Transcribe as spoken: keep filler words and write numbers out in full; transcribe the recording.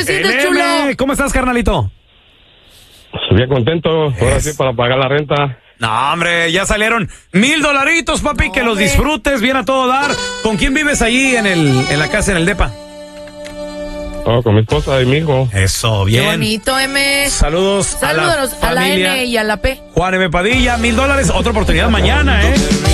te sientes, El chulo? M, ¿cómo estás, carnalito? Bien contento, ahora Es- sí para pagar la renta. No, hombre, ya salieron mil dolaritos, papi, No, que los hombre. disfrutes, bien a todo dar. ¿Con quién vives allí en el en la casa, en el depa? Oh, con mi esposa y mi hijo. Eso, Qué bien. bonito, M. Saludos, Saludos a la a la familia. N y a la P. Juan M. Padilla, mil dólares, otra oportunidad mañana, ¿eh?